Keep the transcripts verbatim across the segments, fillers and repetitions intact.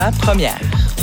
La première.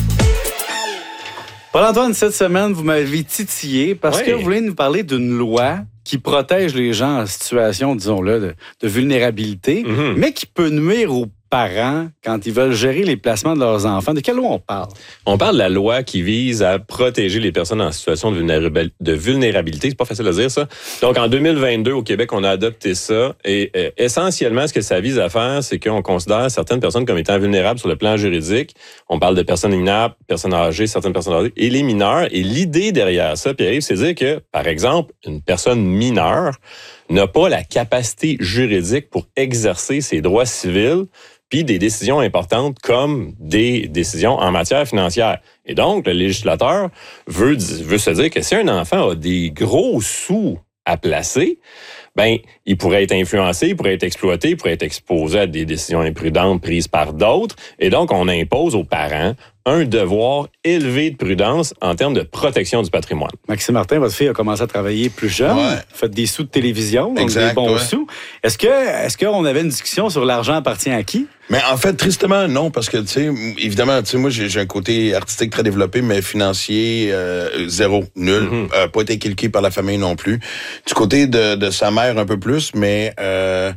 Paul-Antoine, cette semaine, vous m'avez titillé parce oui. que vous voulez nous parler d'une loi qui protège les gens en situation, disons-le, de, de vulnérabilité, Mm-hmm. mais qui peut nuire aux parents quand ils veulent gérer les placements de leurs enfants. De quelle loi on parle? On parle de la loi qui vise à protéger les personnes en situation de, vulnérabil- de vulnérabilité. C'est pas facile à dire, ça. Donc, en deux mille vingt-deux, au Québec, on a adopté ça. Et euh, essentiellement, ce que ça vise à faire, c'est qu'on considère certaines personnes comme étant vulnérables sur le plan juridique. On parle de personnes minables, personnes âgées, certaines personnes âgées, et les mineurs. Et l'idée derrière ça, Pierre-Yves, c'est de dire que, par exemple, une personne mineure n'a pas la capacité juridique pour exercer ses droits civils puis des décisions importantes comme des décisions en matière financière. Et donc, le législateur veut, veut se dire que si un enfant a des gros sous à placer, ben, il pourrait être influencé, il pourrait être exploité, il pourrait être exposé à des décisions imprudentes prises par d'autres. Et donc, on impose aux parents un devoir élevé de prudence en termes de protection du patrimoine. Maxime Martin, votre fille a commencé à travailler plus jeune, Ouais. fait des sous de télévision, donc Exact, des bons ouais. sous. Est-ce que, est-ce qu'on avait une discussion sur l'argent appartient à qui? Mais en fait, tristement, non, parce que, tu sais, évidemment, tu sais, moi, j'ai, j'ai un côté artistique très développé, mais financier, euh, zéro, nul. Mm-hmm. Euh, pas été inculqué par la famille non plus. Du côté de, de sa mère, un peu plus, mais euh,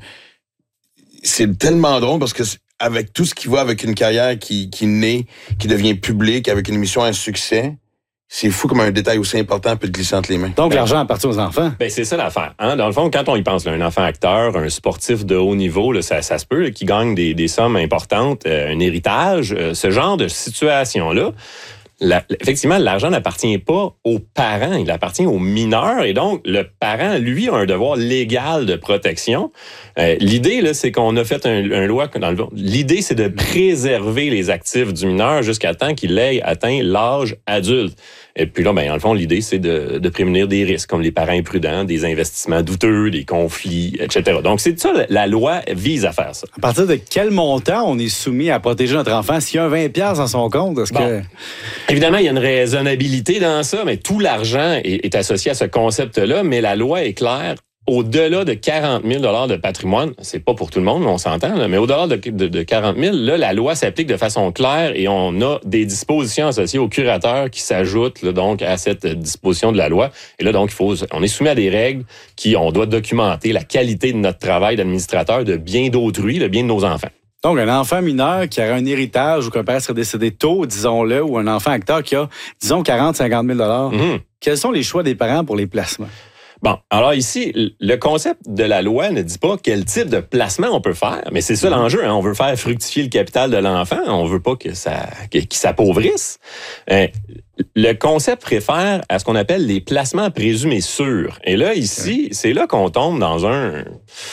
c'est tellement drôle parce que avec tout ce qui va avec une carrière qui, qui naît, qui devient publique, avec une émission à un succès, c'est fou comme un détail aussi important peut te glisser entre les mains. Donc, l'argent appartient aux enfants. Ben c'est ça l'affaire. Hein? Dans le fond, quand on y pense, là, un enfant acteur, un sportif de haut niveau, là, ça, ça se peut là, qui gagne des, des sommes importantes, euh, un héritage, euh, ce genre de situation-là. La, effectivement, l'argent n'appartient pas aux parents, il appartient aux mineurs. Et donc, le parent, lui, a un devoir légal de protection. Euh, l'idée, là, c'est qu'on a fait un, un loi... Dans le, l'idée, c'est de préserver les actifs du mineur jusqu'à temps qu'il ait atteint l'âge adulte. Et puis là, ben, dans le fond, l'idée, c'est de, de prémunir des risques, comme les parents imprudents, des investissements douteux, des conflits, et cetera. Donc, c'est ça, la loi vise à faire ça. À partir de quel montant on est soumis à protéger notre enfant? S'il y a un vingt dollars dans son compte, est-ce Bon. que... Évidemment, il y a une raisonnabilité dans ça, mais tout l'argent est, est associé à ce concept-là, mais la loi est claire. Au-delà de quarante mille dollars de patrimoine, c'est pas pour tout le monde, on s'entend, là, mais au-delà de, de, de quarante mille, là, la loi s'applique de façon claire et on a des dispositions associées au curateur qui s'ajoutent là, donc à cette disposition de la loi. Et là, donc, il faut, on est soumis à des règles qui, on doit documenter la qualité de notre travail d'administrateur, de bien d'autrui, le bien de nos enfants. Donc, un enfant mineur qui aurait un héritage ou qu'un père serait décédé tôt, disons-le, ou un enfant acteur qui a, disons, quarante à cinquante mille dollars, Mm-hmm. quels sont les choix des parents pour les placements? Bon, alors ici, le concept de la loi ne dit pas quel type de placement on peut faire, mais c'est ça l'enjeu. Hein? On veut faire fructifier le capital de l'enfant, on veut pas que ça, que, qu'il s'appauvrisse. Euh, le concept réfère à ce qu'on appelle les placements présumés sûrs. Et là, ici, c'est là qu'on tombe dans un...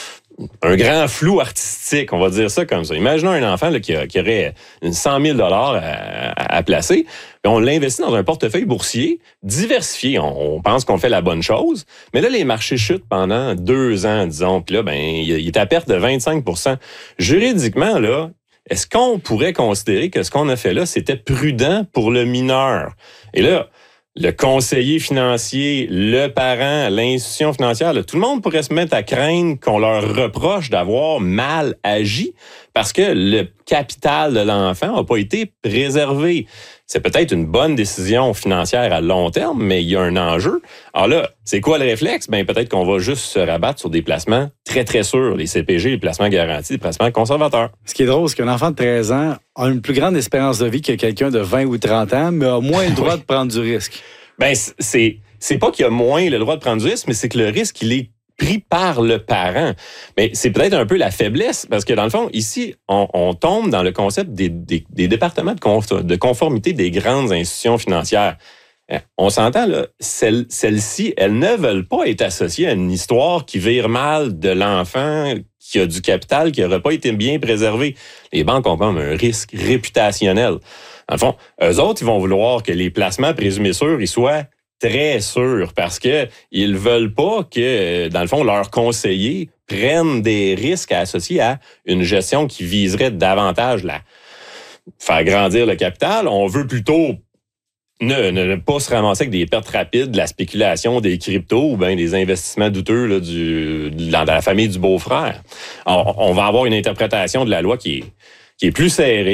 un grand flou artistique, on va dire ça comme ça. Imaginons un enfant là, qui, a, qui aurait cent mille dollars à, à, à placer, puis on l'investit dans un portefeuille boursier diversifié. On, on pense qu'on fait la bonne chose, mais là, les marchés chutent pendant deux ans, disons, puis là, ben, il, il est à perte de vingt-cinq pour cent. Juridiquement, là, est-ce qu'on pourrait considérer que ce qu'on a fait là, c'était prudent pour le mineur? Et là, le conseiller financier, le parent, l'institution financière, là, tout le monde pourrait se mettre à craindre qu'on leur reproche d'avoir mal agi parce que le capital de l'enfant n'a pas été préservé. C'est peut-être une bonne décision financière à long terme, mais il y a un enjeu. Alors là, c'est quoi le réflexe? Ben, peut-être qu'on va juste se rabattre sur des placements très, très sûrs, les C P G, les placements garantis, les placements conservateurs. Ce qui est drôle, c'est qu'un enfant de treize ans a une plus grande espérance de vie que quelqu'un de vingt ou trente ans, mais a moins le droit de prendre du risque. Ben, c'est, c'est pas qu'il y a moins le droit de prendre du risque, mais c'est que le risque, il est pris par le parent. Mais c'est peut-être un peu la faiblesse, parce que dans le fond, ici, on, on tombe dans le concept des, des, des départements de, conf- de conformité des grandes institutions financières. On s'entend, là, celles, celles-ci, elles ne veulent pas être associées à une histoire qui vire mal de l'enfant qui a du capital qui n'aurait pas été bien préservé. Les banques ont quand même un risque réputationnel. Dans le fond, eux autres, ils vont vouloir que les placements présumés sûrs, ils soient très sûrs parce que ils veulent pas que, dans le fond, leurs conseillers prennent des risques associés à une gestion qui viserait davantage la faire grandir le capital. On veut plutôt ne, ne, ne pas se ramasser avec des pertes rapides, de la spéculation, des cryptos ou bien des investissements douteux là, du, dans la famille du beau-frère. Alors, on va avoir une interprétation de la loi qui est, qui est plus serrée,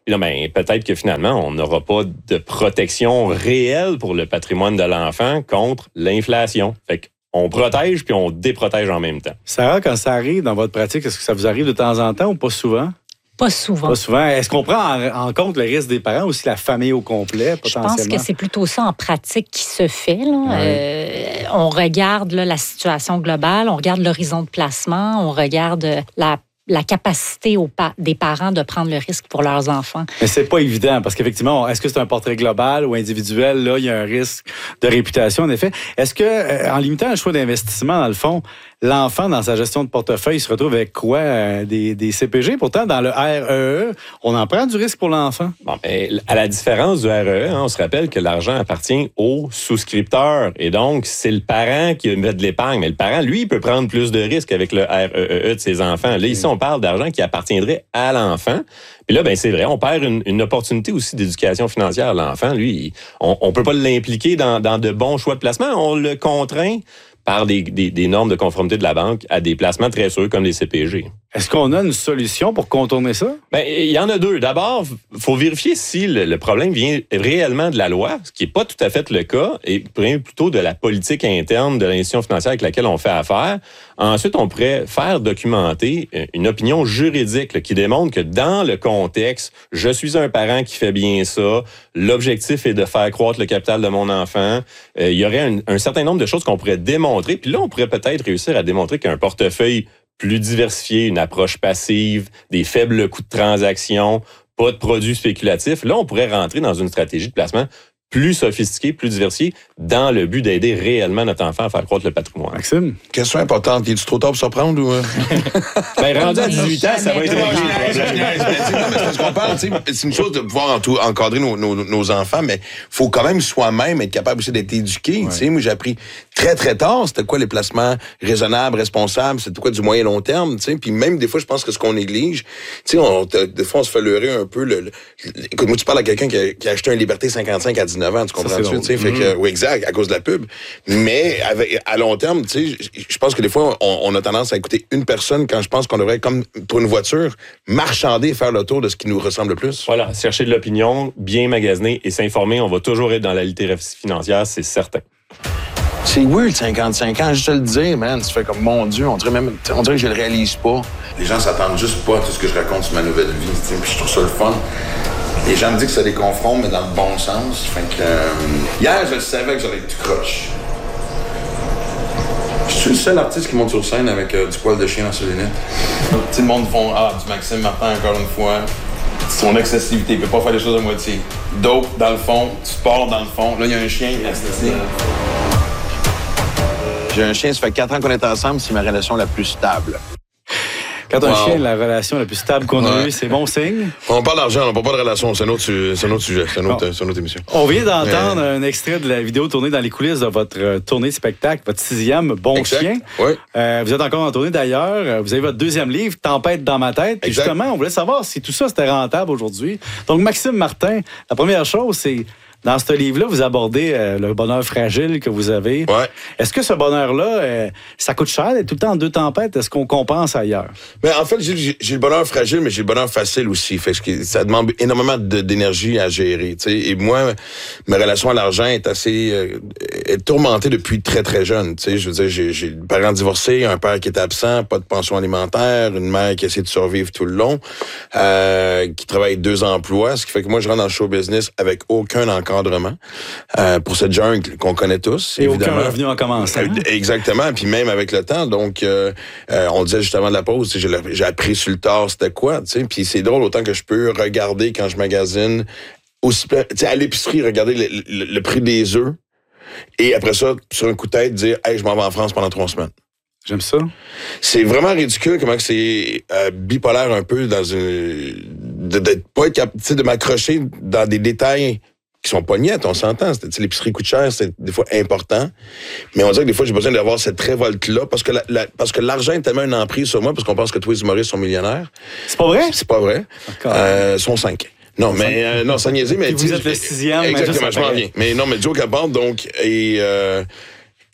Puis là, ben, peut-être que finalement, on n'aura pas de protection réelle pour le patrimoine de l'enfant contre l'inflation. Fait qu'on protège puis on déprotège en même temps. Sarah, quand ça arrive dans votre pratique, est-ce que ça vous arrive de temps en temps ou pas souvent? Pas souvent. Pas souvent. Est-ce qu'on prend en, en compte le risque des parents, aussi la famille au complet, potentiellement? Je pense que c'est plutôt ça en pratique qui se fait. Là. Oui. Euh, on regarde là, la situation globale, on regarde l'horizon de placement, on regarde la la capacité aux pa- des parents de prendre le risque pour leurs enfants. Mais c'est pas évident, parce qu'effectivement, est-ce que c'est un portrait global ou individuel? Là, il y a un risque de réputation, en effet. Est-ce que, euh, en limitant le choix d'investissement, dans le fond, l'enfant, dans sa gestion de portefeuille, se retrouve avec quoi? Euh, des, des C P G? Pourtant, dans le R E E, on en prend du risque pour l'enfant. Bon, ben, à la différence du R E E, hein, on se rappelle que l'argent appartient au souscripteur. Et donc, c'est le parent qui met de l'épargne. Mais le parent, lui, il peut prendre plus de risques avec le R E E de ses enfants. Là, ici, on parle d'argent qui appartiendrait à l'enfant. Puis là, ben c'est vrai, on perd une, une opportunité aussi d'éducation financière. L'enfant, lui, on, on peut pas l'impliquer dans, dans de bons choix de placement. On le contraint par des, des, des normes de conformité de la banque à des placements très sûrs comme les C P G. Est-ce qu'on a une solution pour contourner ça? Bien, il y en a deux. D'abord, il faut vérifier si le, le problème vient réellement de la loi, ce qui n'est pas tout à fait le cas, et plutôt de la politique interne de l'institution financière avec laquelle on fait affaire. Ensuite, on pourrait faire documenter une opinion juridique là, qui démontre que dans le contexte, je suis un parent qui fait bien ça, l'objectif est de faire croître le capital de mon enfant. Euh, il y aurait un, un certain nombre de choses qu'on pourrait démontrer, puis là, on pourrait peut-être réussir à démontrer qu'un portefeuille plus diversifié, une approche passive, des faibles coûts de transaction, pas de produits spéculatifs. Là, on pourrait rentrer dans une stratégie de placement plus sophistiquée, plus diversifiée, dans le but d'aider réellement notre enfant à faire croître le patrimoine. Maxime? Question importante. Es-tu trop tard pour se prendre ou... Ben, rendu à dix-huit ans, ça va être réglé. C'est une chose de pouvoir encadrer nos, nos, nos enfants, mais faut quand même soi-même être capable aussi d'être éduqué. Ouais. Tu sais, moi, j'ai appris très, très tard c'était quoi les placements raisonnables, responsables, c'était quoi du moyen long terme. Tu sais, puis même des fois, je pense que ce qu'on néglige, tu sais, des fois, on se fait leurrer un peu. Le, le, écoute, moi, tu parles à quelqu'un qui a, qui a acheté un Liberté cinquante-cinq à dix-neuf ans, tu comprends-tu? Tu sais, fait que, oui, exact, à cause de la pub. Mais avec, à long terme, tu sais, je pense que des fois, on, on a tendance à écouter une personne quand je pense qu'on devrait, comme pour une voiture, marchander et faire le tour de ce qui nous ressemble le plus. Voilà, chercher de l'opinion, bien magasiner et s'informer. On va toujours être dans la littératie financière, c'est certain. C'est weird, cinquante-cinq ans, je te le dis, man. Tu fais comme, mon Dieu, on dirait même, on dirait que je le réalise pas. Les gens s'attendent juste pas à tout ce que je raconte sur ma nouvelle vie, tu sais, puis je trouve ça le fun. Les gens me disent que ça les confronte, mais dans le bon sens. Fait que, euh, hier, je savais que j'allais être tout croche. Je suis le seul artiste qui monte sur scène avec euh, du poil de chien dans ses lunettes. Tout le monde font, ah, du Maxime Martin, encore une fois. Son excessivité, il peut pas faire les choses à moitié. Dope, dans le fond, sport, dans le fond. Là, il y a un chien, il est J'ai un chien, ça fait quatre ans qu'on est ensemble, c'est ma relation la plus stable. Quand un wow. chien est la relation la plus stable qu'on a eue, c'est bon signe? On parle d'argent, on ne parle pas de relation, c'est un autre, c'est un autre sujet, c'est une autre, bon. autre émission. On vient d'entendre euh... un extrait de la vidéo tournée dans les coulisses de votre euh, tournée de spectacle, votre sixième Bon exact. Chien. Oui. Euh, vous êtes encore en tournée d'ailleurs, vous avez votre deuxième livre, Tempête dans ma tête. Et justement, on voulait savoir si tout ça c'était rentable aujourd'hui. Donc, Maxime Martin, la première chose, c'est... Dans ce livre-là, vous abordez euh, le bonheur fragile que vous avez. Ouais. Est-ce que ce bonheur-là, euh, ça coûte cher d'être tout le temps en deux tempêtes? Est-ce qu'on compense ailleurs? Mais en fait, j'ai, j'ai le bonheur fragile, mais j'ai le bonheur facile aussi. Fait que ça demande énormément de, d'énergie à gérer. T'sais. Et moi, ma relation à l'argent est assez euh, est tourmentée depuis très, très jeune. T'sais. Je veux dire, j'ai, j'ai des parents divorcés, un père qui était absent, pas de pension alimentaire, une mère qui essaie de survivre tout le long, euh, qui travaille deux emplois, ce qui fait que moi, je rentre dans le show business avec aucun encadrement. Euh, pour cette jungle qu'on connaît tous. Et évidemment. aucun revenu en commençant. Euh, exactement, puis même avec le temps. Donc, euh, euh, on le disait juste avant de la pause, j'ai, j'ai appris sur le tard c'était quoi, tu sais. Puis c'est drôle autant que je peux regarder quand je magasine, aussi, tu sais, à l'épicerie, regarder le, le, le prix des œufs, et après ça, sur un coup de tête, dire, hey, je m'en vais en France pendant trois semaines. J'aime ça. C'est vraiment ridicule comment que c'est euh, bipolaire un peu dans une... De, de, pas être capable, tu sais, de m'accrocher dans des détails qui sont pognettes, on s'entend. L'épicerie coûte cher, c'est des fois important. Mais on dirait que des fois, j'ai besoin d'avoir cette révolte-là parce que, la, la, parce que l'argent est tellement une emprise sur moi parce qu'on pense que tous les humoristes sont millionnaires. C'est pas vrai? C'est pas vrai. Euh, sont cinq. Non, mais euh, non, sans niaiser, mais... Vous êtes le sixième. Exactement, je m'en viens. Mais non, mais joke à part, donc... Et, euh,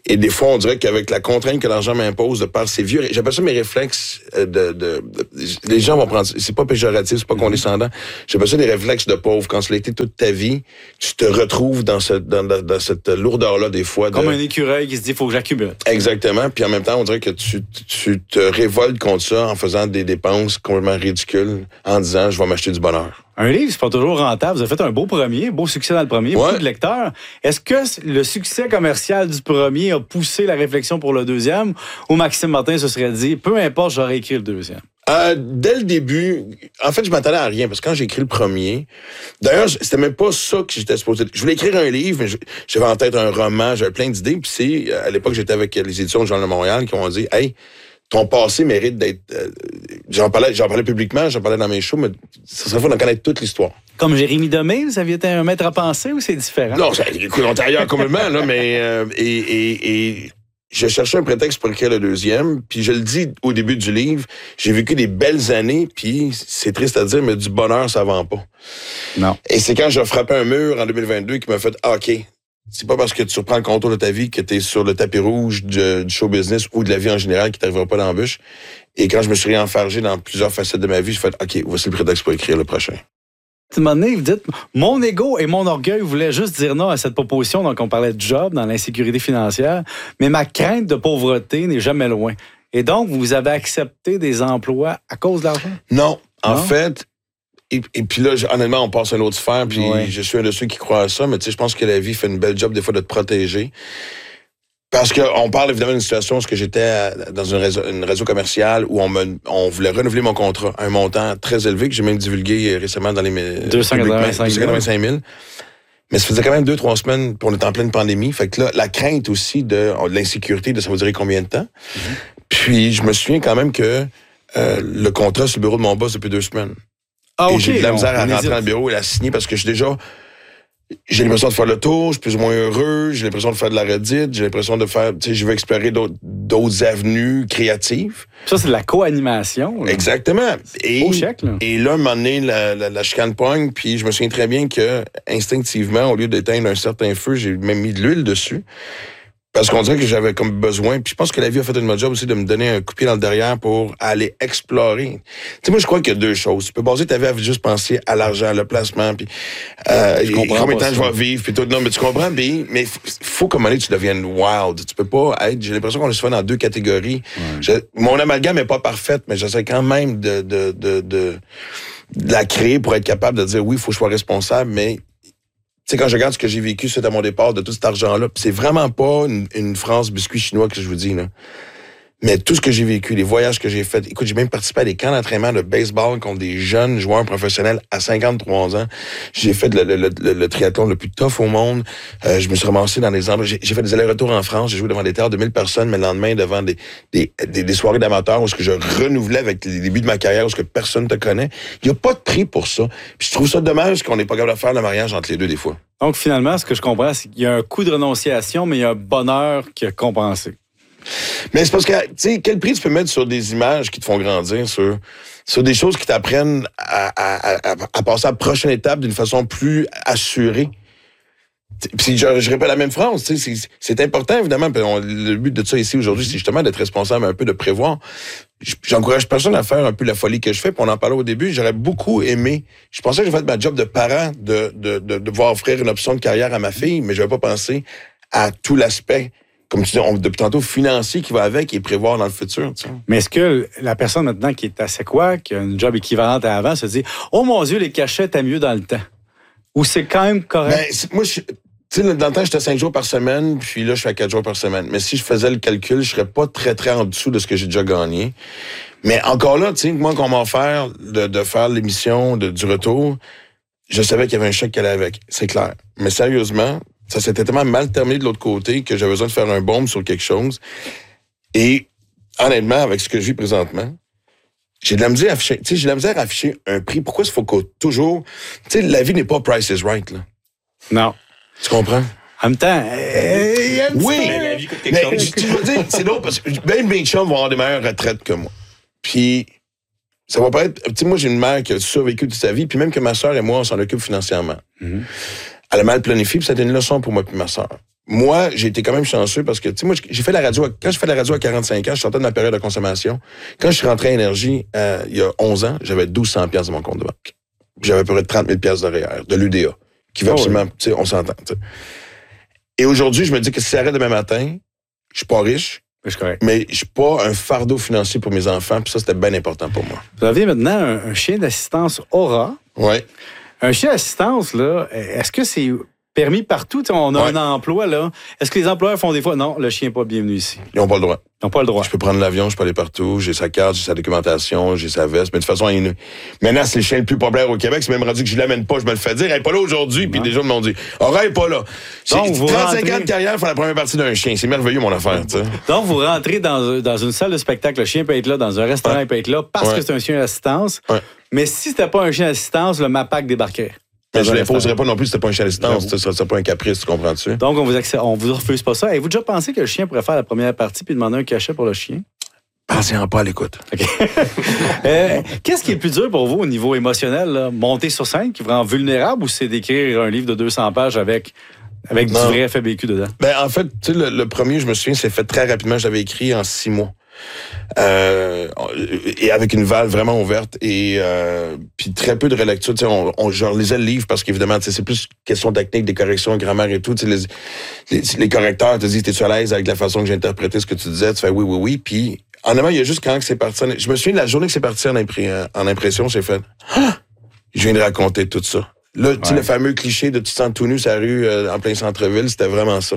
Et des fois, on dirait qu'avec la contrainte que l'argent m'impose de par ces vieux... J'appelle ça mes réflexes de... de, de les gens vont prendre... C'est pas péjoratif, c'est pas condescendant. J'appelle ça des réflexes de pauvre. Quand ça l'a été toute ta vie, tu te retrouves dans, ce, dans, dans, dans cette lourdeur-là, des fois. De... Comme un écureuil qui se dit, il faut que j'accumule. Exactement. Puis en même temps, on dirait que tu, tu te révoltes contre ça en faisant des dépenses complètement ridicules, en disant, je vais m'acheter du bonheur. Un livre, c'est pas toujours rentable. Vous avez fait un beau premier, beau succès dans le premier, ouais. beaucoup de lecteurs. Est-ce que le succès commercial du premier a poussé la réflexion pour le deuxième, ou Maxime Martin se serait dit, peu importe, j'aurais écrit le deuxième? Euh, dès le début, en fait, je m'attendais à rien, parce que quand j'ai écrit le premier, d'ailleurs, c'était même pas ça que j'étais supposé... Je voulais écrire un livre, mais j'avais en tête un roman, j'avais plein d'idées, puis c'est, à l'époque, j'étais avec les éditions du Journal de Montréal qui m'ont dit, « Hey, ton passé mérite d'être... Euh, » J'en parlais, j'en parlais publiquement, j'en parlais dans mes shows, mais ça serait fun d'en connaître toute l'histoire. Comme Jérémy Demé, vous aviez été un maître à penser ou c'est différent? Non, ça, écoute, on est ailleurs complètement, là, mais... Euh, et, et, et je cherchais un prétexte pour écrire le deuxième, puis je le dis au début du livre, j'ai vécu des belles années, puis c'est triste à dire, mais du bonheur, ça vend pas. Non. Et c'est quand j'ai frappé un mur en deux mille vingt-deux qui m'a fait ah, « OK, c'est pas parce que tu reprends le contour de ta vie que tu es sur le tapis rouge du, du show business ou de la vie en général qui t'arrivera pas dans l'embûche. » Et quand je me suis réenfargé dans plusieurs facettes de ma vie, j'ai fait « OK, voici le prétexte pour écrire le prochain. » À un moment donné, vous dites, mon ego et mon orgueil voulaient juste dire non à cette proposition. Donc, on parlait de job dans l'insécurité financière, mais ma crainte de pauvreté n'est jamais loin. Et donc, vous avez accepté des emplois à cause de l'argent? Non. En non? fait, et, et puis là, honnêtement, on passe à une autre sphère, puis ouais. je suis un de ceux qui croient à ça, mais tu sais, je pense que la vie fait une belle job des fois de te protéger. Parce qu'on parle évidemment d'une situation où j'étais dans une réseau, une réseau commercial où on, me, on voulait renouveler mon contrat à un montant très élevé que j'ai même divulgué récemment dans les deux cent quatre-vingt-cinq mille. Mais ça faisait quand même deux, trois semaines, puis on était en pleine pandémie. Fait que là, la crainte aussi de, de l'insécurité, de ça va durer combien de temps. Mm-hmm. Puis je me souviens quand même que euh, le contrat sur le bureau de mon boss depuis deux semaines. Ah, et okay, j'ai de la misère à rentrer dans le bureau et la signer parce que je suis déjà... J'ai l'impression de faire le tour, je suis plus ou moins heureux, j'ai l'impression de faire de la redite, j'ai l'impression de faire, tu sais, je veux explorer d'autres, d'autres avenues créatives. Ça, c'est de la co-animation. Là. Exactement. Et, Beau chèque, là. Et là, un moment donné, la, la, la chicane pogne, puis je me souviens très bien que, instinctivement, au lieu d'éteindre un certain feu, j'ai même mis de l'huile dessus. Parce qu'on dirait que j'avais comme besoin. Puis je pense que la vie a fait une bonne job aussi de me donner un coup de pied dans le derrière pour aller explorer. Tu sais, moi, je crois qu'il y a deux choses. Tu peux baser ta vie à juste penser à l'argent, le placement, puis euh, combien de temps je vais vivre, puis tout. Non, mais tu comprends, mais il faut qu'à un moment donné, tu deviennes wild. Tu peux pas être... J'ai l'impression qu'on est souvent dans deux catégories. Ouais. Je, mon amalgame n'est pas parfaite, mais j'essaie quand même de, de, de, de, de la créer pour être capable de dire, oui, il faut que je sois responsable, mais... Tu sais, quand je regarde ce que j'ai vécu suite à mon départ de tout cet argent-là, c'est vraiment pas une, une France biscuit chinois que je vous dis, là. Mais tout ce que j'ai vécu, les voyages que j'ai faits, écoute, j'ai même participé à des camps d'entraînement de baseball contre des jeunes joueurs professionnels à cinquante-trois ans. J'ai fait le, le, le, le triathlon le plus tough au monde. Euh, je me suis ramassé dans des endroits. J'ai, j'ai fait des allers-retours en France. J'ai joué devant des théâtres de mille personnes, mais le lendemain, devant des, des, des, des soirées d'amateurs où ce que je renouvelais avec les débuts de ma carrière, où ce que personne te connaît. Il n'y a pas de prix pour ça. Puis je trouve ça dommage qu'on n'est pas capable de faire le mariage entre les deux des fois. Donc, finalement, ce que je comprends, c'est qu'il y a un coût de renonciation, mais il y a un bonheur qui a compensé. Mais c'est parce que, tu sais, quel prix tu peux mettre sur des images qui te font grandir, sur, sur des choses qui t'apprennent à, à, à, à passer à la prochaine étape d'une façon plus assurée. Puis je, je répète la même phrase, tu sais, c'est, c'est important, évidemment. Puis on, le but de ça ici aujourd'hui, c'est justement d'être responsable un peu, de prévoir. J'encourage personne à faire un peu la folie que je fais, puis on en parlait au début. J'aurais beaucoup aimé. Je pensais que j'ai fait ma job de parent, de, de, de, de devoir offrir une option de carrière à ma fille, mais je n'avais pas pensé à tout l'aspect, comme tu dis, on, depuis tantôt, financier qui va avec et prévoir dans le futur. Tu sais. Mais est-ce que la personne maintenant qui est à Sequoia, qui a une job équivalente à avant, se dit « Oh mon Dieu, les cachets étaient mieux dans le temps » ou c'est quand même correct? Ben, moi, je... Tu sais, dans le temps, j'étais cinq jours par semaine, puis là, je suis à quatre jours par semaine. Mais si je faisais le calcul, je serais pas très, très en dessous de ce que j'ai déjà gagné. Mais encore là, tu sais, moi, qu'on m'a offert de, de faire l'émission de, du retour, je savais qu'il y avait un chèque qui allait avec. C'est clair. Mais sérieusement, ça s'était tellement mal terminé de l'autre côté que j'avais besoin de faire un bombe sur quelque chose. Et honnêtement, avec ce que je vis présentement, j'ai de la misère à afficher, tu sais, j'ai de la misère à afficher un prix. Pourquoi il faut que toujours... Tu sais, la vie n'est pas Price is Right, là. Non. Tu comprends? En même temps, euh, oui, mais la vie coûte quelque mais chose. tu veux dire, c'est drôle parce que ben mes chums vont avoir des meilleures retraites que moi. Puis ça va pas être. Tu sais, moi j'ai une mère qui a survécu toute sa vie, puis même que ma sœur et moi on s'en occupe financièrement. Mm-hmm. Elle a mal planifié, puis c'était une leçon pour moi et ma sœur. moi, j'ai été quand même chanceux parce que, tu sais, moi, j'ai fait la radio, à, quand j'ai fait la radio à quarante-cinq ans, je sortais de ma période de consommation. Quand je suis rentré à Énergie, euh, il y a onze ans, j'avais douze cents piastres dans mon compte de banque. J'avais à peu près trente mille piastres de R E E R, de l'U D A, qui va oh absolument, oui. tu sais, on s'entend, tu sais. Et aujourd'hui, je me dis que si ça arrête demain matin, je suis pas riche, je mais je suis pas un fardeau financier pour mes enfants, puis ça, c'était bien important pour moi. Vous avez maintenant un, un chien d'assistance Aura. Oui. Un chien d'assistance, là, est-ce que c'est permis partout? T'sais, on a ouais. un emploi, là. Est-ce que les employeurs font des fois? Non, le chien n'est pas bienvenu ici. Ils n'ont pas le droit. Ils n'ont pas le droit. Je peux prendre l'avion, je peux aller partout, j'ai sa carte, j'ai sa documentation, j'ai sa veste. Mais de toute façon, il... maintenant, c'est le chien le plus populaire au Québec. C'est même rendu que je ne l'amène pas, je me le fais dire. Elle n'est pas là aujourd'hui, puis déjà, ils m'ont dit, Aura n'est pas là. C'est trente-cinq ans de carrière pour la première partie d'un chien. C'est merveilleux, mon affaire. T'sais. Donc, vous rentrez dans, dans une salle de spectacle, le chien peut être là, dans un restaurant, ouais. il peut être là, parce ouais. que c'est un chien d'assistance. Ouais. Mais si c'était pas un chien d'assistance, le MAPAC débarquait. Mais je ne l'imposerais pas non plus si c'était pas un chien d'assistance. Ce serait pas un caprice, tu comprends-tu? Donc, on vous, accès... on vous refuse pas ça. Avez-vous déjà pensé que le chien pourrait faire la première partie puis demander un cachet pour le chien? Pensez-en pas à l'écoute. Okay. euh, qu'est-ce qui est le plus dur pour vous au niveau émotionnel? Là? Monter sur scène, qui vous rend vulnérable, ou c'est d'écrire un livre de deux cents pages avec, avec du vrai F A B Q dedans? Ben, en fait, tu sais, le, le premier, je me souviens, c'est fait très rapidement. Je l'avais écrit en six mois. Euh, et avec une valve vraiment ouverte et euh, puis très peu de relecture. On, on, je relisais le livre parce qu'évidemment, c'est plus question technique, des corrections, grammaire et tout. Les, les, les correcteurs te disent, t'es-tu à l'aise avec la façon que j'ai interprété ce que tu disais? Tu fais oui, oui, oui. Puis en avant, il y a juste quand c'est parti. Je me souviens de la journée que c'est parti en, impré, en impression, j'ai fait ah! Je viens de raconter tout ça. Là, ouais. tu sais, le fameux cliché de tu te sens tout nu sur la rue euh, en plein centre-ville, c'était vraiment ça.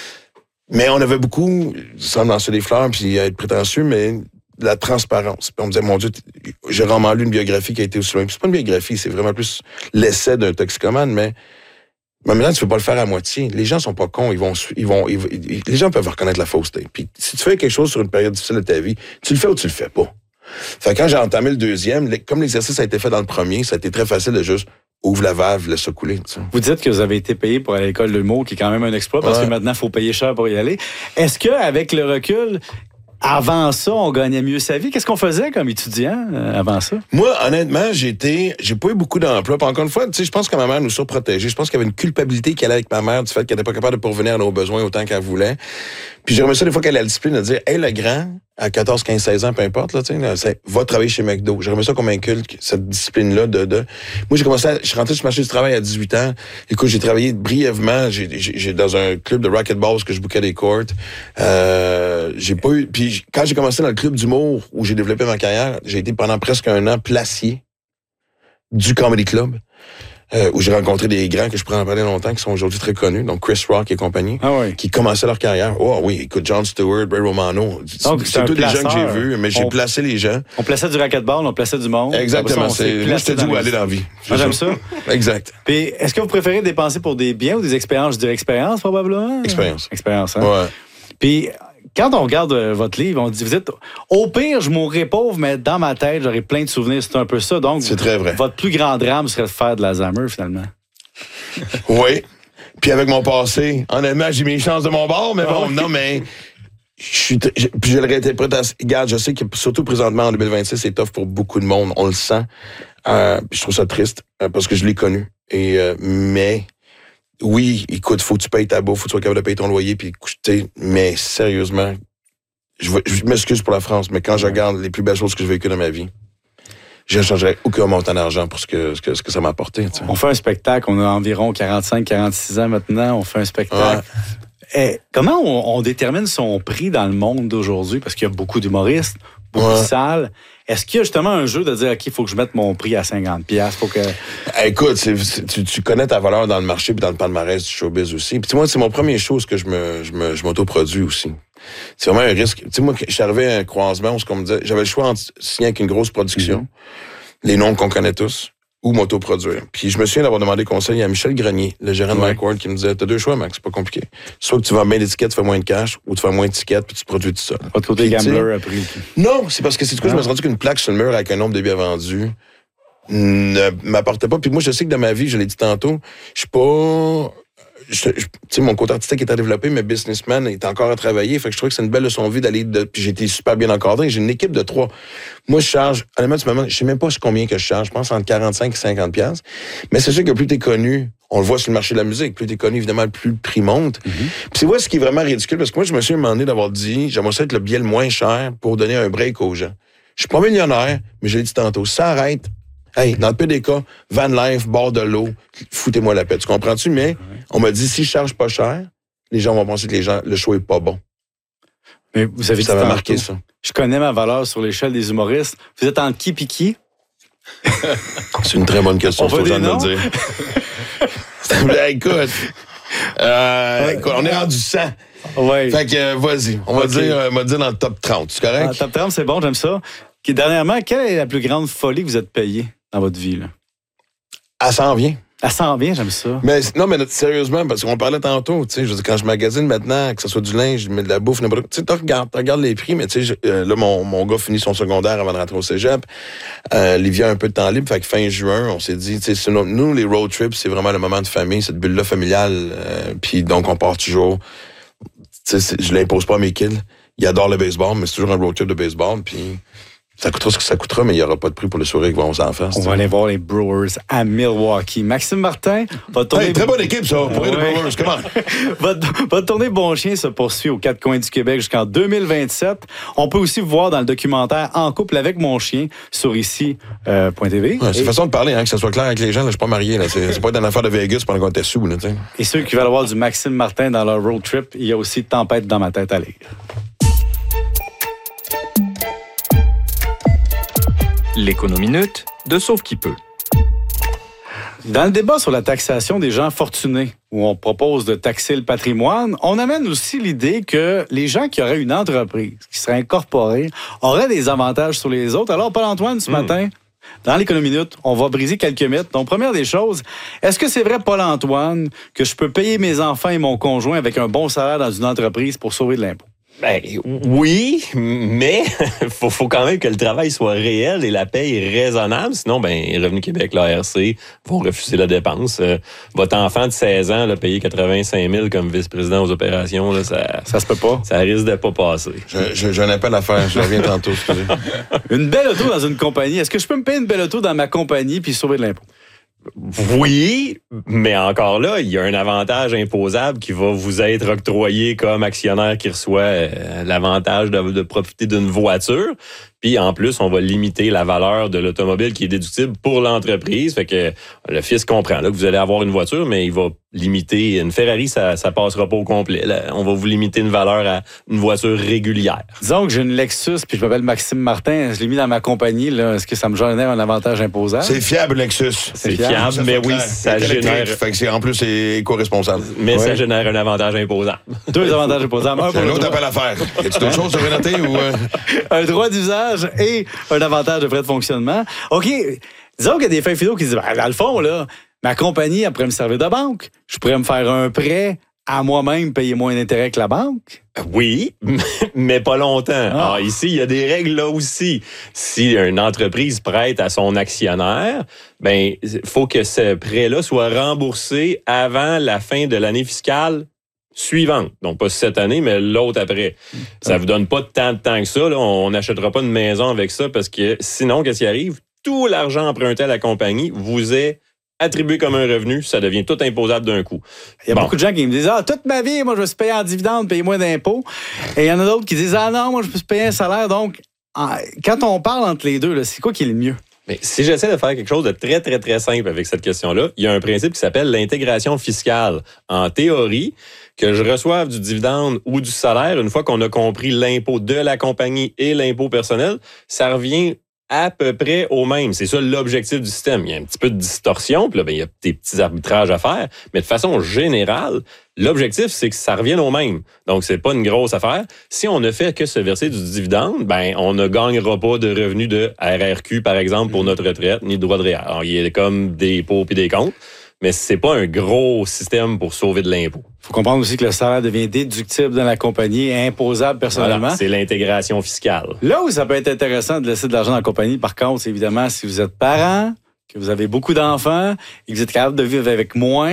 Mais on avait beaucoup, sans lancer des fleurs puis être prétentieux, mais la transparence. Puis on me disait, mon Dieu, j'ai vraiment lu une biographie qui a été aussi loin. Puis c'est pas une biographie, c'est vraiment plus l'essai d'un toxicomane, mais, mais maintenant, tu peux pas le faire à moitié. Les gens sont pas cons, ils vont, ils vont, ils, ils, les gens peuvent reconnaître la fausseté. Puis si tu fais quelque chose sur une période difficile de ta vie, tu le fais ou tu le fais pas. Fait que quand j'ai entamé le deuxième, comme l'exercice a été fait dans le premier, ça a été très facile de juste ouvre la valve, laisse ça couler. Tu sais. Vous dites que vous avez été payé pour aller à l'école de l'humour, qui est quand même un exploit, parce ouais. que maintenant, il faut payer cher pour y aller. Est-ce qu'avec le recul, avant ça, on gagnait mieux sa vie? Qu'est-ce qu'on faisait comme étudiant euh, avant ça? Moi, honnêtement, j'ai été, j'ai pas eu beaucoup d'emplois. Puis encore une fois, tu sais, je pense que ma mère nous surprotégeait. Je pense qu'il y avait une culpabilité qui allait avec ma mère du fait qu'elle n'était pas capable de pourvenir à nos besoins autant qu'elle voulait. Puis j'ai remis ça des fois qu'elle a la discipline de dire, hey, le grand, à quatorze, quinze, seize ans, peu importe, là, tu sais, c'est, va travailler chez McDo. J'ai remis ça comme inculque, cette discipline-là de, de, moi, j'ai commencé à, je suis rentré sur le marché du travail à dix-huit ans. Écoute, j'ai travaillé brièvement, j'ai, j'ai, j'ai dans un club de racquetball que je bookais des courts. Euh, j'ai pas eu, puis quand j'ai commencé dans le club d'humour où j'ai développé ma carrière, j'ai été pendant presque un an placier du Comedy Club. Euh, où j'ai rencontré des grands que je pourrais en parler longtemps, qui sont aujourd'hui très connus, donc Chris Rock et compagnie, ah oui. qui commençaient leur carrière. Oh oui, écoute, Jon Stewart, Ray Romano, donc, c'est tous des gens que j'ai vus, mais j'ai on, placé les gens. On plaçait du racquetball, on plaçait du monde. Exactement, c'est, moi je te dis où aller dans la vie. Moi, j'aime ça. Exact. Puis, est-ce que vous préférez dépenser pour des biens ou des expériences? Je dirais expérience, probablement. Expérience. Expérience, hein? Ouais. Puis, quand on regarde euh, votre livre, on dit, vous êtes, au pire, je mourrai pauvre, mais dans ma tête, j'aurai plein de souvenirs. C'est un peu ça. Donc, c'est très vrai. Votre plus grand drame serait de faire de l'Alzheimer, finalement. Oui. Puis avec mon passé, honnêtement, j'ai mis les chances de mon bord, mais bon, oh, non, mais je suis, t- je, puis je le réinterprète à, regarde, je sais que surtout présentement en deux mille vingt-six, c'est tough pour beaucoup de monde, on le sent. Euh, je trouve ça triste euh, parce que je l'ai connu. Et euh, mais oui, écoute, faut que tu payes ta bouffe, faut que tu sois capable de payer ton loyer, puis écoutez, mais sérieusement, je, je m'excuse pour la France, mais quand je regarde les plus belles choses que j'ai vécues dans ma vie, je ne changerais aucun montant d'argent pour ce que, ce que, ce que ça m'a apporté. Tu sais. On fait un spectacle, on a environ quarante-cinq quarante-six ans maintenant, on fait un spectacle. Ouais. Et comment on, on détermine son prix dans le monde d'aujourd'hui? Parce qu'il y a beaucoup d'humoristes, beaucoup ouais. de salles. Est-ce qu'il y a justement un jeu de dire, OK, il faut que je mette mon prix à cinquante dollars, faut que... Écoute, c'est, c'est, tu, tu connais ta valeur dans le marché puis dans le palmarès du showbiz aussi. Puis moi, c'est mon premier show que je, me, je, me, je m'autoproduis aussi. C'est vraiment un risque. Tu sais, moi, je suis arrivé à un croisement où, comme me disait, j'avais le choix entre signer avec une grosse production, mm-hmm. les noms qu'on connaît tous, ou m'autoproduire. Puis je me souviens d'avoir demandé conseil à Michel Grenier, le gérant de Mike Ward, qui me disait, t'as deux choix, Max, c'est pas compliqué. Soit que tu vends bien d'étiquettes, tu fais moins de cash, ou tu fais moins d'étiquettes, puis tu te produis tout seul. Pas de côté gambler après. Non, c'est parce que c'est du coup, je me suis rendu qu'une plaque sur le mur avec un nombre de billets vendus ne m'apportait pas. Puis moi, je sais que dans ma vie, je l'ai dit tantôt, je suis pas... je, je, tu sais, mon côté artistique est à développer, mais businessman est encore à travailler. Fait que je trouve que c'est une belle leçon de vie d'aller de, puis j'ai été super bien encadré. J'ai une équipe de trois. Moi, je charge, honnêtement, tu me demandes, je sais même pas combien que je charge. Je pense entre quarante-cinq et cinquante piastres. Mais c'est sûr que plus t'es connu, on le voit sur le marché de la musique, plus t'es connu, évidemment, plus le prix monte. Mm-hmm. Puis c'est vrai ce qui est vraiment ridicule, parce que moi, je me suis demandé d'avoir dit, j'aimerais ça être le billet le moins cher pour donner un break aux gens. Je suis pas millionnaire, mais je l'ai dit tantôt, ça arrête. Hey, dans le pire des cas, van life, bord de l'eau, foutez-moi la paix. Tu comprends-tu? Mais on m'a dit, si je charge pas cher, les gens vont penser que les gens, le show est pas bon. Mais vous avez ça dit va tantôt, marquer ça. Je connais ma valeur sur l'échelle des humoristes. Vous êtes entre qui pis qui? C'est une très bonne question, on c'est aux gens de me dire. écoute, euh, écoute, on est rendu cent. Ouais. Fait que, euh, vas-y, on va okay. dire, on va dire dans le top trente, c'est correct? Ah, top trente, c'est bon, j'aime ça. Dernièrement, quelle est la plus grande folie que vous êtes payée dans votre vie? Là? Elle s'en vient. Elle s'en vient, j'aime ça. Mais non, mais sérieusement, parce qu'on parlait tantôt, tu sais, je veux dire, quand je magasine maintenant, que ce soit du linge, je mets de la bouffe, n'importe quoi, tu sais, tu regardes, tu regardes les prix, mais tu sais, euh, là, mon, mon gars finit son secondaire avant de rentrer au cégep. Euh, Livia a un peu de temps libre, fait que fin juin, on s'est dit, tu sais, nous, les road trips, c'est vraiment le moment de famille, cette bulle-là familiale, euh, puis donc, on part toujours, tu sais, je l'impose pas à mes kids. Ils adorent le baseball, mais c'est toujours un road trip de baseball, puis ça coûtera ce que ça coûtera, mais il n'y aura pas de prix pour les soirées qui vont aux enfants. On va aller voir les Brewers à Milwaukee. Maxime Martin, votre tournée... Hey, très bonne équipe, ça, pour ouais. les Brewers. Comment? votre, votre tournée Bon Chien se poursuit aux quatre coins du Québec jusqu'en deux mille vingt-sept. On peut aussi vous voir dans le documentaire En couple avec mon chien sur ici euh, point T V. Ouais, c'est une façon de parler, hein, que ça soit clair avec les gens. Là, je suis pas marié. Là. C'est, c'est pas une affaire de Vegas pendant qu'on était sous. Là, et ceux qui veulent avoir du Maxime Martin dans leur road trip, il y a aussi Tempête dans ma tête à lire. L'économie-minute de Sauve qui peut. Dans le débat sur la taxation des gens fortunés, où on propose de taxer le patrimoine, on amène aussi l'idée que les gens qui auraient une entreprise, qui seraient incorporés, auraient des avantages sur les autres. Alors, Paul-Antoine, ce mmh. matin, dans l'économie-minute, on va briser quelques mythes. Donc, première des choses, est-ce que c'est vrai, Paul-Antoine, que je peux payer mes enfants et mon conjoint avec un bon salaire dans une entreprise pour sauver de l'impôt? Ben oui, mais faut, faut quand même que le travail soit réel et la paye raisonnable. Sinon, ben Revenu Québec, l'A R C vont refuser la dépense. Euh, votre enfant de seize ans, là, payer quatre-vingt-cinq mille comme vice-président aux opérations, là, ça, ça se peut pas. Ça risque de pas passer. Je, je, j'ai un appel à faire. Je reviens tantôt. Une belle auto dans une compagnie. Est-ce que je peux me payer une belle auto dans ma compagnie puis sauver de l'impôt? Oui, mais encore là, il y a un avantage imposable qui va vous être octroyé comme actionnaire qui reçoit euh, l'avantage de, de profiter d'une voiture. Puis en plus, on va limiter la valeur de l'automobile qui est déductible pour l'entreprise. Fait que le fisc comprend là, que vous allez avoir une voiture, mais il va limiter. Une Ferrari, ça ça passera pas au complet. Là, on va vous limiter une valeur à une voiture régulière. Disons que j'ai une Lexus, puis je m'appelle Maxime Martin, je l'ai mis dans ma compagnie. Là, est-ce que ça me génère un avantage imposable? C'est fiable, Lexus. C'est, c'est fiable, fiable mais oui, ça génère... Fait que c'est, en plus, c'est éco-responsable. Mais ouais. ça génère un avantage imposable. Deux avantages imposables. Un c'est un autre appel à faire. Y a-tu d'autres choses à noter ou... Euh... Un droit d'usage et un avantage de frais de fonctionnement. OK, disons qu'il y a des fins finaux qui disent, ben, dans le fond, là, ma compagnie, elle pourrait me servir de banque. Je pourrais me faire un prêt à moi-même, payer moins d'intérêt que la banque. Oui, mais pas longtemps. Ah. Alors ici, il y a des règles là aussi. Si une entreprise prête à son actionnaire, ben il faut que ce prêt-là soit remboursé avant la fin de l'année fiscale suivante. Donc, pas cette année, mais l'autre après. Ça vous donne pas tant de temps que ça. Là. On n'achètera pas une maison avec ça parce que sinon, qu'est-ce qui arrive? Tout l'argent emprunté à la compagnie vous est attribué comme un revenu. Ça devient tout imposable d'un coup. Il y a bon. beaucoup de gens qui me disent « Ah, toute ma vie, moi, je me suis payé en dividende, payer moins d'impôts. » Et il y en a d'autres qui disent « Ah non, moi, je me suis payé un salaire. » Donc, quand on parle entre les deux, là, c'est quoi qui est le mieux? Mais si j'essaie de faire quelque chose de très, très, très simple avec cette question-là, il y a un principe qui s'appelle l'intégration fiscale. En théorie, que je reçoive du dividende ou du salaire, une fois qu'on a compris l'impôt de la compagnie et l'impôt personnel, ça revient à peu près au même. C'est ça l'objectif du système. Il y a un petit peu de distorsion, puis là, ben, il y a des petits arbitrages à faire, mais de façon générale, l'objectif, c'est que ça revienne au même. Donc, c'est pas une grosse affaire. Si on ne fait que se verser du dividende, ben, on ne gagnera pas de revenus de R R Q, par exemple, pour notre retraite, ni de droit de réel. Alors, il y a comme des pots puis des comptes, mais c'est pas un gros système pour sauver de l'impôt. Il faut comprendre aussi que le salaire devient déductible dans la compagnie et imposable personnellement. Voilà, c'est l'intégration fiscale. Là où ça peut être intéressant de laisser de l'argent dans la compagnie, par contre, c'est évidemment si vous êtes parent, que vous avez beaucoup d'enfants et que vous êtes capable de vivre avec moins.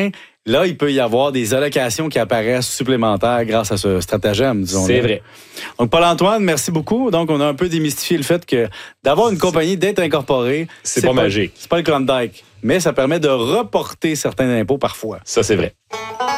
là, il peut y avoir des allocations qui apparaissent supplémentaires grâce à ce stratagème, disons. C'est vrai. Donc, Paul-Antoine, merci beaucoup. Donc, on a un peu démystifié le fait que d'avoir une compagnie, d'être incorporé, c'est pas magique. C'est pas le Klondike, mais ça permet de reporter certains impôts parfois. Ça, c'est vrai.